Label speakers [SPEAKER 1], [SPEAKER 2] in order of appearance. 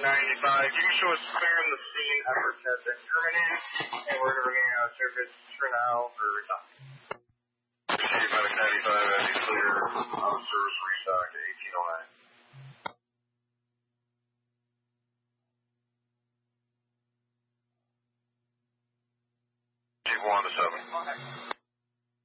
[SPEAKER 1] 95. You can show us clearing the scene. Efforts have been terminated, and we're running out of service for now for restock.
[SPEAKER 2] Receive Medic 95 as you clear. Out of service restock to 1809. Chief 1 to 7.